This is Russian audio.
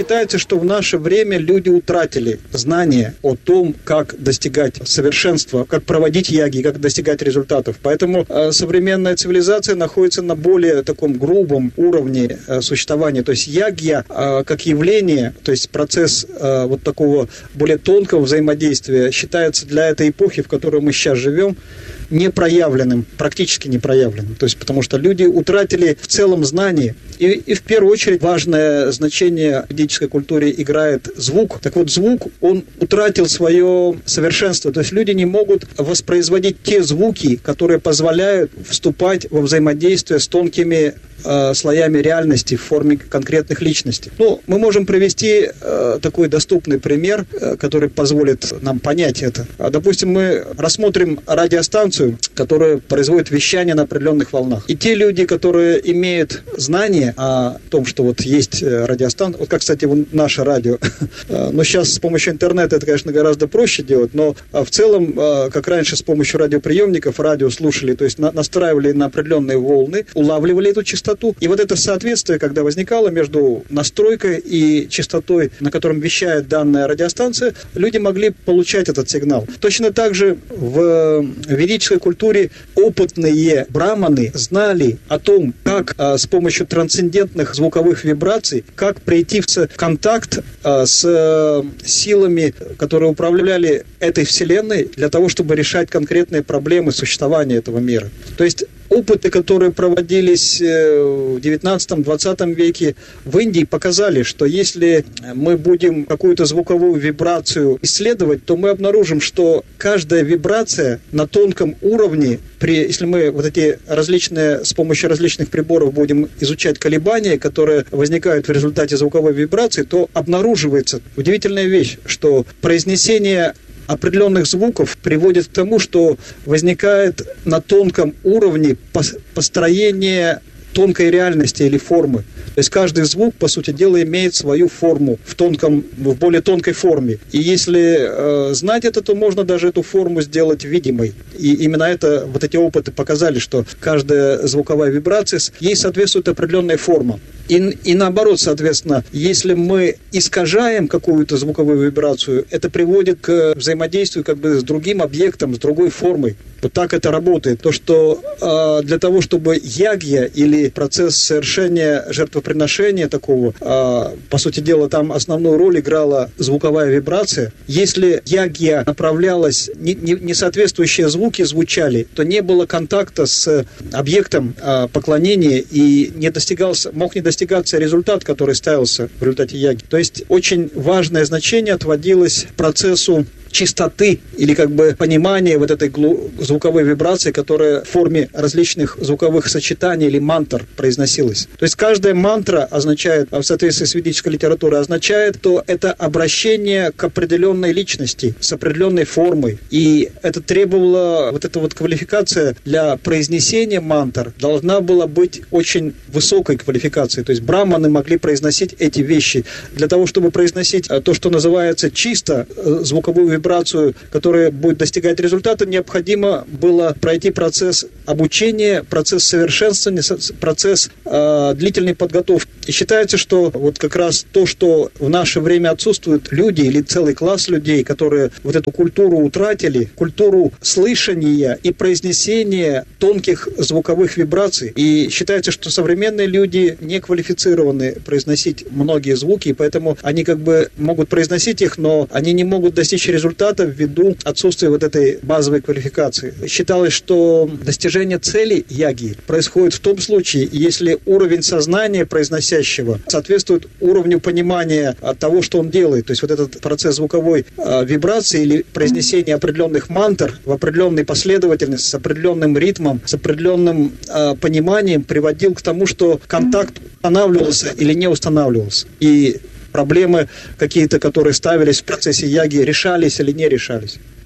считается, что в наше время люди утратили знания о том, как достигать совершенства, как проводить яги, как достигать результатов. Поэтому современная цивилизация находится на более таком грубом уровне существования. То есть ягья как явление, то есть процесс вот такого более тонкого взаимодействия считается для этой эпохи, в которой мы сейчас живем, непроявленным, практически непроявленным. То есть, потому что люди утратили в целом знания. И в первую очередь важное значение в ведической культуре играет звук. Так вот, звук, он утратил свое совершенство. То есть, люди не могут воспроизводить те звуки, которые позволяют вступать во взаимодействие с тонкими слоями реальности в форме конкретных личностей. Ну, мы можем привести такой доступный пример, который позволит нам понять это. Допустим, мы рассмотрим радиостанцию, которая производит вещание на определенных волнах. И те люди, которые имеют знания о том, что вот есть радиостанция, вот как, кстати, наше радио, но сейчас с помощью интернета это, конечно, гораздо проще делать, но в целом, как раньше с помощью радиоприемников радио слушали, то есть настраивали на определенные волны, улавливали эту частоту. И вот это соответствие, когда возникало между настройкой и частотой, на котором вещает данная радиостанция, люди могли получать этот сигнал. Точно так же в ведической культуре опытные браманы знали о том, как с помощью трансцендентных звуковых вибраций, как прийти в контакт с силами, которые управляли этой вселенной, для того, чтобы решать конкретные проблемы существования этого мира. То есть опыты, которые проводились в 19-20 веке в Индии, показали, что если мы будем какую-то звуковую вибрацию исследовать, то мы обнаружим, что каждая вибрация на тонком уровне, если мы вот эти различные, с помощью различных приборов будем изучать колебания, которые возникают в результате звуковой вибрации, то обнаруживается удивительная вещь, что произнесение определенных звуков приводит к тому, что возникает на тонком уровне построение тонкой реальности или формы. То есть каждый звук, по сути дела, имеет свою форму в более тонкой форме. И если знать это, то можно даже эту форму сделать видимой. И именно вот эти опыты показали, что каждая звуковая вибрация, ей соответствует определенная форма. И наоборот, соответственно, если мы искажаем какую-то звуковую вибрацию, это приводит к взаимодействию как бы с другим объектом, с другой формой. Вот так это работает. То, что для того, чтобы ягья или процесс совершения жертвоприношения такого, по сути дела, там основную роль играла звуковая вибрация. Если ягья направлялась, несоответствующие звуки звучали, то не было контакта с объектом поклонения и мог не достигаться результат, который ставился в результате яги. То есть очень важное значение отводилось процессу чистоты или как бы понимания вот этой звуковой вибрации, которая в форме различных звуковых сочетаний или мантр произносилась. То есть каждая мантра означает, в соответствии с ведической литературой, означает, что это обращение к определенной личности с определенной формой. И это требовало, вот эта вот квалификация для произнесения мантр должна была быть очень высокой квалификацией. То есть браманы могли произносить эти вещи. Для того, чтобы произносить то, что называется чисто звуковую вибрацию, которая будет достигать результата, необходимо было пройти процесс обучения, процесс совершенствования, процесс длительной подготовки. И считается, что вот как раз то, что в наше время отсутствуют люди или целый класс людей, которые вот эту культуру утратили, культуру слышания и произнесения тонких звуковых вибраций. И считается, что современные люди не квалифицированы произносить многие звуки, и поэтому они как бы могут произносить их, но они не могут достичь результата ввиду отсутствия вот этой базовой квалификации. Считалось, что достижение цели яги происходит в том случае, если уровень сознания произносящего соответствует уровню понимания того, что он делает. То есть вот этот процесс звуковой вибрации или произнесения определенных мантр в определенной последовательности, с определенным ритмом, с определенным пониманием приводил к тому, что контакт устанавливался или не устанавливался. И проблемы какие-то, которые ставились в процессе яги, решались или не решались.